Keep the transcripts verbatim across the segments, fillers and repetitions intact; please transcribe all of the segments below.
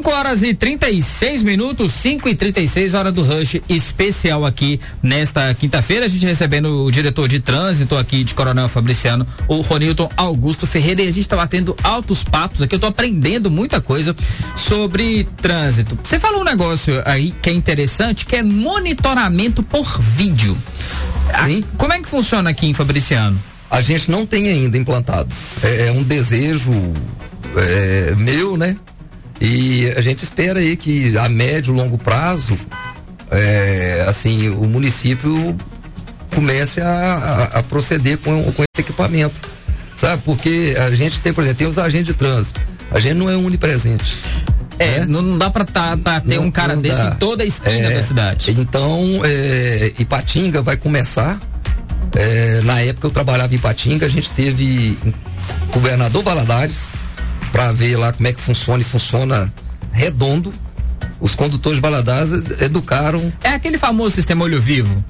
cinco horas e trinta e seis minutos, cinco e trinta e seis, hora do Rush especial aqui nesta quinta-feira. A gente recebendo o diretor de trânsito aqui de Coronel Fabriciano, o Ronilton Augusto Ferreira, e a gente tá batendo altos papos aqui. Eu tô aprendendo muita coisa sobre trânsito. Você falou um negócio aí que é interessante, que é monitoramento por vídeo. Sim. Como é que funciona aqui em Fabriciano? A gente não tem ainda implantado. É, é um desejo é, meu, né? E a gente espera aí que a médio e longo prazo, é, assim, o município comece a, a, a proceder com, com esse equipamento, sabe? Porque a gente tem, por exemplo, tem os agentes de trânsito. A gente não é onipresente. É, né? não dá pra, tá, pra ter não, um cara desse dá. Em toda a esquina é, da cidade. Então, é, Ipatinga vai começar. É, na época eu trabalhava em Ipatinga, a gente teve governador Valadares para ver lá como é que funciona, e funciona redondo. Os condutores de Valadares educaram. É aquele famoso sistema olho vivo?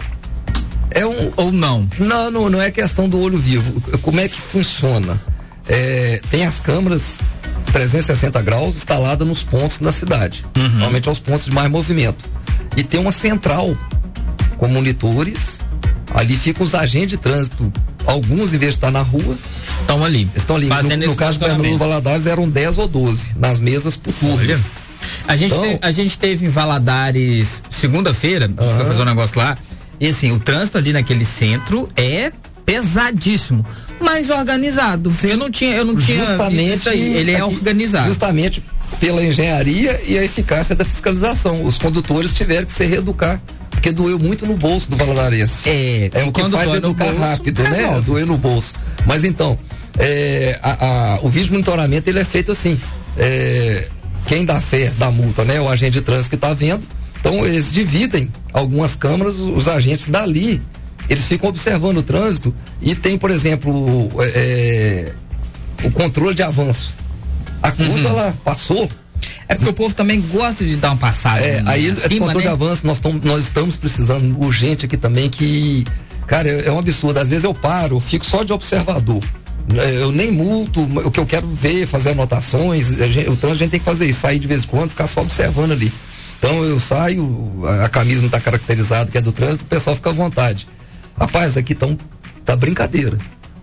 É um ou não? Não, não, não é questão do olho vivo. Como é que funciona? É, tem as câmeras trezentos e sessenta graus instaladas nos pontos da cidade, uhum. Normalmente aos pontos de mais movimento. E tem uma central com monitores. Ali ficam os agentes de trânsito. Alguns, em vez de estar na rua, estão ali. Estão ali. No, no caso do Governador Valadares eram dez ou doze nas mesas por turno. Olha. A gente, então, te, a gente teve em Valadares segunda-feira, uh-huh. a gente foi fazer um negócio lá. E assim, o trânsito ali naquele centro é pesadíssimo, mas organizado. Sim. Eu não tinha, eu não tinha justamente isso aí. Ele é aqui, organizado. Justamente pela engenharia e a eficácia da fiscalização. Os condutores tiveram que se reeducar, porque doeu muito no bolso do valadarense. É, é o que faz educar bolso, rápido, né? Doeu no bolso. Mas então, é, a, a, o vídeo de monitoramento ele é feito assim. É, quem dá fé da multa, né? O agente de trânsito que está vendo. Então eles dividem algumas câmaras, os, os agentes dali, eles ficam observando o trânsito e tem, por exemplo, é, o controle de avanço. A curva, uhum. ela passou. É porque o povo também gosta de dar uma passada. É, aí esse controle, né? De avanço, nós, tom, nós estamos precisando urgente aqui também, que, cara, é, é um absurdo. Às vezes eu paro, eu fico só de observador. Eu nem multo, o que eu quero ver, fazer anotações, a gente, o trânsito a gente tem que fazer isso, sair de vez em quando, ficar só observando ali. Então eu saio, a, a camisa não está caracterizada, que é do trânsito, o pessoal fica à vontade. Rapaz, aqui tão, tá brincadeira.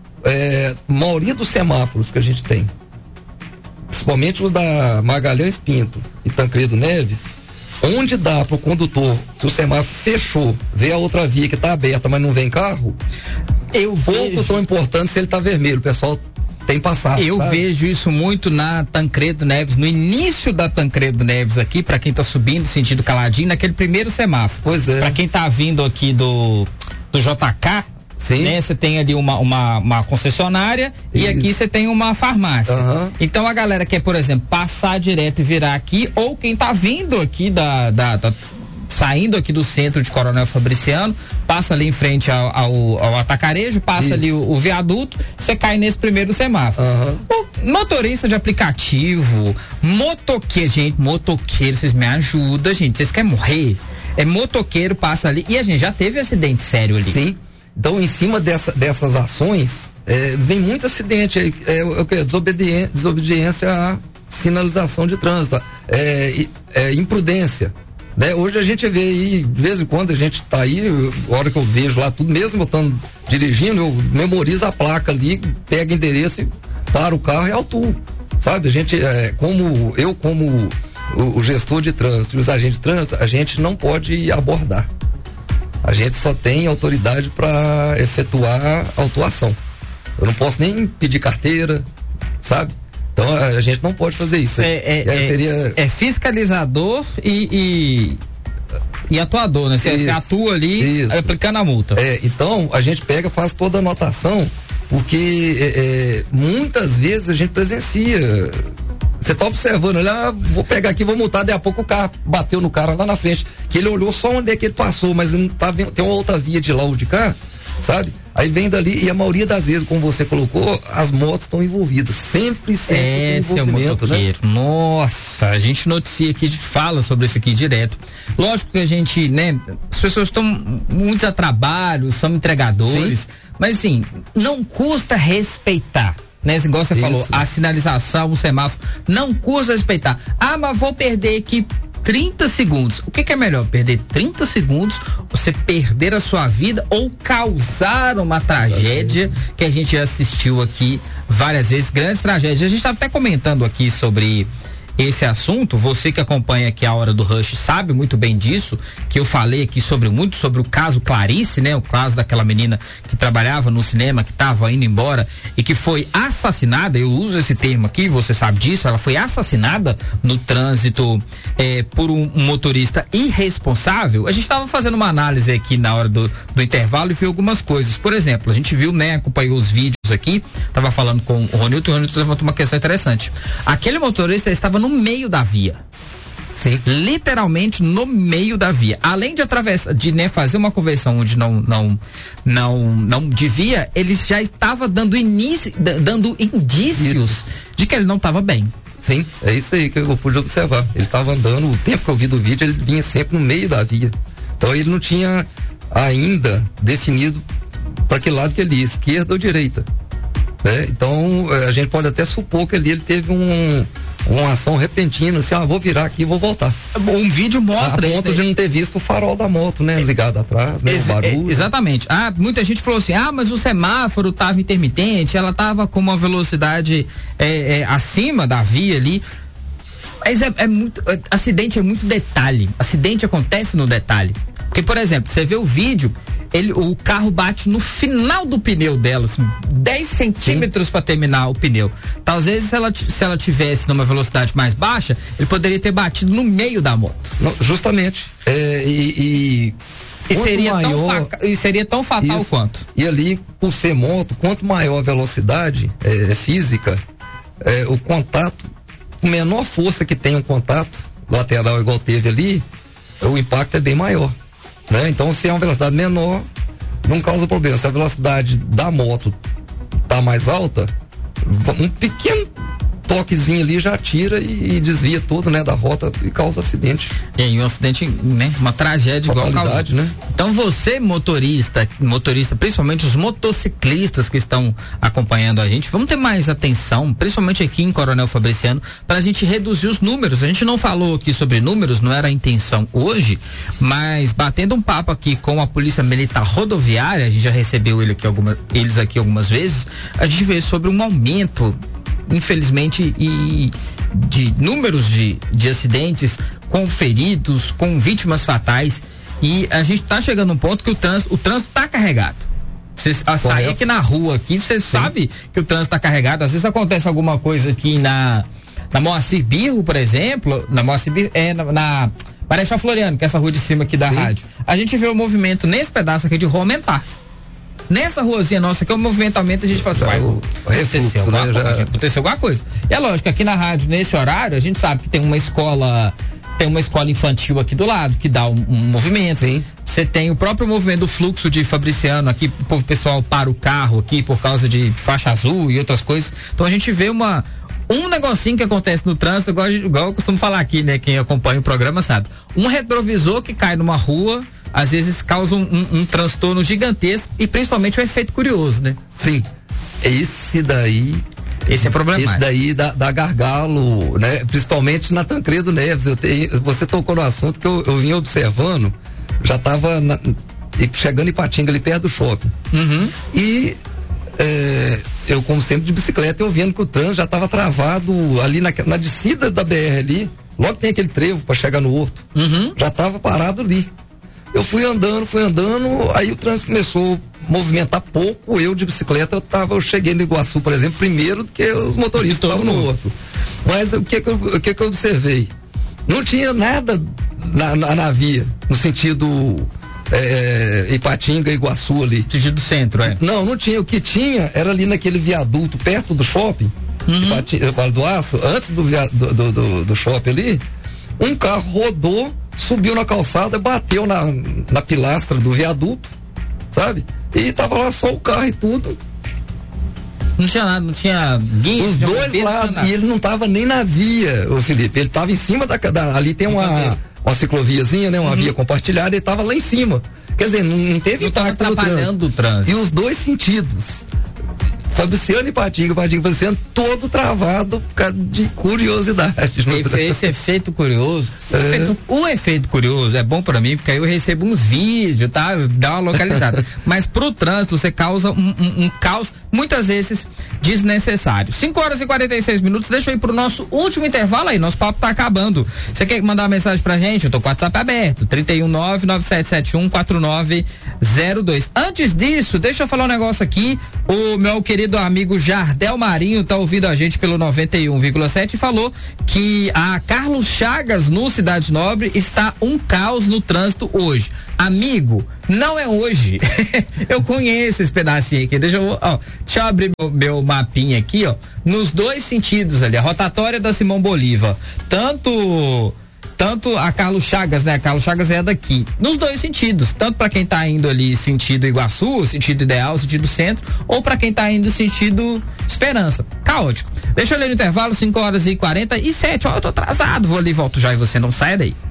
É, maioria dos semáforos que a gente tem, principalmente os da Magalhães Pinto e Tancredo Neves, onde dá pro condutor que o semáforo fechou, vê a outra via que tá aberta, mas não vem carro, eu pouco vejo... tão importante se ele tá vermelho, o pessoal tem passado. Eu sabe? vejo isso muito na Tancredo Neves, no início da Tancredo Neves aqui, para quem tá subindo sentido Caladinho, naquele primeiro semáforo. Pois é. Para quem tá vindo aqui do do J K, sim, né? Você tem ali uma, uma, uma concessionária isso. E aqui você tem uma farmácia. Uhum. Então a galera quer, por exemplo, passar direto e virar aqui, ou quem tá vindo aqui da, da, da saindo aqui do centro de Coronel Fabriciano, passa ali em frente ao, ao, ao atacarejo, passa isso. ali o, o viaduto, você cai nesse primeiro semáforo. Uhum. O motorista de aplicativo, motoqueiro, gente, motoqueiro, vocês me ajudam, gente, vocês querem morrer? É motoqueiro, passa ali, e a gente já teve acidente sério ali. Sim. Então, em cima dessa, dessas ações, é, vem muito acidente, é, é, o que? Desobediência, desobediência à sinalização de trânsito, é, é imprudência. Né? Hoje a gente vê aí, de vez em quando a gente tá aí, a hora que eu vejo lá tudo, mesmo eu estando dirigindo, eu memorizo a placa ali, pego endereço e paro o carro e autuo. Sabe? A gente, é, como eu, como o, o gestor de trânsito e os agentes de trânsito, a gente não pode abordar. A gente só tem autoridade para efetuar autuação. Eu não posso nem pedir carteira, sabe? Então a, a gente não pode fazer isso. É, é, é, seria... é fiscalizador e, e, e atuador, né? Você, você atua ali isso. aplicando a multa. É, então a gente pega, faz toda a anotação, porque é, é, muitas vezes a gente presencia. Você tá observando, olha, ah, vou pegar aqui, vou multar, daí a pouco o carro bateu no cara lá na frente, que ele olhou só onde é que ele passou, mas não tá vendo, tem uma outra via de lá ou de cá, sabe? Aí vem dali, e a maioria das vezes, como você colocou, as motos estão envolvidas, sempre, sempre é, tem envolvimento, né? Nossa, a gente noticia aqui, a gente fala sobre isso aqui direto. Lógico que a gente, né, as pessoas estão muitos a trabalho, são entregadores, sim. Mas assim, não custa respeitar. né? Igual você Isso. falou, a sinalização, o semáforo, não custa respeitar. Ah, mas vou perder aqui trinta segundos. O que, que é melhor? Perder trinta segundos, você perder a sua vida ou causar uma tragédia que a gente já assistiu aqui várias vezes, grandes tragédias. A gente estava até comentando aqui sobre esse assunto, você que acompanha aqui a Hora do Rush sabe muito bem disso, que eu falei aqui sobre muito sobre o caso Clarice, né? O caso daquela menina que trabalhava no cinema, que estava indo embora e que foi assassinada, eu uso esse termo aqui, você sabe disso, ela foi assassinada no trânsito eh, por um, um motorista irresponsável. A gente estava fazendo uma análise aqui na hora do, do intervalo e viu algumas coisas. Por exemplo, a gente viu, né, acompanhou os vídeos aqui, estava falando com o Ronilton, o Ronilton levantou uma questão interessante. Aquele motorista estava no meio da via. Sim. Literalmente no meio da via. Além de atravessar, de né, fazer uma conversão onde não não não não devia, ele já estava dando início, dando indícios isso. de que ele não estava bem. Sim, é isso aí que eu pude observar. Ele estava andando, o tempo que eu vi do vídeo, ele vinha sempre no meio da via. Então ele não tinha ainda definido para que lado que ele ia, esquerda ou direita. Né? Então a gente pode até supor que ali ele teve um, uma ação repentina, assim, ah, vou virar aqui e vou voltar. Um vídeo mostra isso. A ponto isso, de não ter visto o farol da moto, né? Ligado atrás, né? Ex- o barulho. Exatamente. Ah, muita gente falou assim, ah, mas o semáforo estava intermitente, ela estava com uma velocidade é, é, acima da via ali. Mas é, é muito, acidente é muito detalhe. Acidente acontece no detalhe. Porque, por exemplo, você vê o vídeo, ele, o carro bate no final do pneu dela, assim, dez centímetros para terminar o pneu. Então, às vezes, se ela, se ela tivesse numa velocidade mais baixa, ele poderia ter batido no meio da moto. Não, justamente. É, e, e, e, seria maior, tão, e seria tão fatal isso, quanto. E ali, por ser moto, quanto maior a velocidade é, física, é, o contato, com menor força que tem um contato lateral igual teve ali, o impacto é bem maior. Né? Então, se é uma velocidade menor, não causa problema. Se a velocidade da moto tá mais alta, um pequeno toquezinho ali já tira e, e desvia tudo, né, da rota e causa acidente. E um acidente, né, uma tragédia igual causou. Né? Então você, motorista, motorista, principalmente os motociclistas que estão acompanhando a gente, vamos ter mais atenção, principalmente aqui em Coronel Fabriciano, para a gente reduzir os números. A gente não falou aqui sobre números, não era a intenção hoje, mas batendo um papo aqui com a Polícia Militar Rodoviária, a gente já recebeu ele aqui alguma, eles aqui algumas vezes, a gente vê sobre um aumento, infelizmente, e de números de, de acidentes com feridos, com vítimas fatais, e a gente está chegando num ponto que o trânsito o trânsito está carregado. Você a sair aqui na rua aqui, você sabe que o trânsito está carregado. Às vezes acontece alguma coisa aqui na na Moacir Birro, por exemplo, na Moacir Birro, é na, na Marechal Floriano, que é essa rua de cima aqui da Sim. rádio. A gente vê o movimento nesse pedaço aqui de rua aumentar. Nessa ruazinha nossa que o movimento aumenta, a gente fala assim, vai, o refluxo, aconteceu, né? Já... aconteceu alguma coisa. E é lógico, aqui na rádio, nesse horário, a gente sabe que tem uma escola, tem uma escola infantil aqui do lado, que dá um, um movimento. Sim. Você tem o próprio movimento do fluxo de Fabriciano aqui, o pessoal para o carro aqui por causa de faixa azul e outras coisas. Então a gente vê uma um negocinho que acontece no trânsito, igual, igual eu costumo falar aqui, né? Quem acompanha o programa sabe. Um retrovisor que cai numa rua, às vezes causa um, um, um transtorno gigantesco e principalmente um efeito curioso, né? Sim. Esse daí. Esse é problemático. Esse daí dá, dá gargalo, né? Principalmente na Tancredo Neves. Eu tenho, você tocou no assunto que eu, eu vinha observando, já estava chegando em Patinga, ali perto do shopping. Uhum. E é, eu, como sempre, de bicicleta, eu vendo que o trânsito já estava travado ali na, na descida da B R ali. Logo tem aquele trevo para chegar no Horto. Uhum. Já estava parado ali. Eu fui andando, fui andando, aí o trânsito começou a movimentar pouco. Eu de bicicleta, eu tava, eu cheguei no Iguaçu, por exemplo, primeiro do que os motoristas estavam no Horto. Mas o que que eu, o que que eu observei? Não tinha nada na, na, na via, no sentido é, Ipatinga, Iguaçu ali. Sentido centro, é? Não, não tinha. O que tinha era ali naquele viaduto perto do shopping, uhum. Ipatinga, Vale do Aço, antes do, via, do, do, do, do shopping ali, um carro rodou, subiu na calçada, bateu na, na pilastra do viaduto, sabe? E tava lá só o carro e tudo. Não tinha nada, não tinha guincho. Os dois lados, e ele não tava nem na via, o Felipe, ele tava em cima da, da ali tem uma, uma cicloviazinha, né? Uma uhum. via compartilhada, ele tava lá em cima. Quer dizer, não, não teve não impacto tava atrapalhando no trânsito. o trânsito. E os dois sentidos. Fabriciano e Patinga, Patinga e Fabriciano, todo travado por causa de curiosidade. Esse efeito curioso, é. o, efeito, o efeito curioso é bom pra mim, porque aí eu recebo uns vídeos, tá? Dá uma localizada. Mas pro trânsito você causa um, um, um caos, muitas vezes desnecessário. cinco horas e quarenta e seis minutos, deixa eu ir pro nosso último intervalo aí, nosso papo tá acabando. Você quer mandar uma mensagem pra gente? Eu tô com o WhatsApp aberto, trinta e um nove nove sete sete um quatro nove zero dois. Antes disso, deixa eu falar um negócio aqui, o meu querido amigo Jardel Marinho tá ouvindo a gente pelo noventa e um vírgula sete e falou que a Carlos Chagas no Cidade Nobre está um caos no trânsito hoje. Amigo, não é hoje. Eu conheço esse pedacinho aqui. Deixa eu, ó, deixa eu abrir meu, meu mapinha aqui, ó. Nos dois sentidos ali, a rotatória da Simão Bolívar. Tanto tanto a Carlos Chagas, né? A Carlos Chagas é daqui. Nos dois sentidos, tanto para quem tá indo ali sentido Iguaçu, sentido Ideal, sentido Centro, ou para quem tá indo sentido Esperança. Caótico. Deixa eu ler no intervalo, cinco horas e quarenta e sete. Ó, eu tô atrasado. Vou ali e volto já e você não sai daí.